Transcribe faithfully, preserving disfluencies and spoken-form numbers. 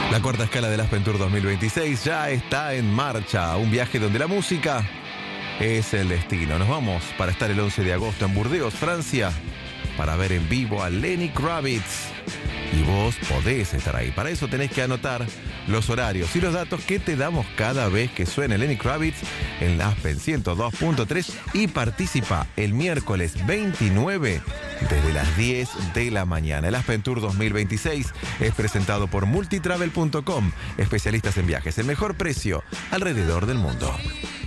La cuarta escala del Aspen Tour dos mil veintiséis ya está en marcha. Un viaje donde la música es el destino. Nos vamos para estar el once de agosto en Burdeos, Francia, para ver en vivo a Lenny Kravitz. Y vos podés estar ahí. Para eso tenés que anotar los horarios y los datos que te damos cada vez que suene Lenny Kravitz en la Aspen ciento dos punto tres y participa el miércoles veintinueve desde las diez de la mañana. El Aspen Tour dos mil veintiséis es presentado por multitravel punto com, especialistas en viajes, el mejor precio alrededor del mundo.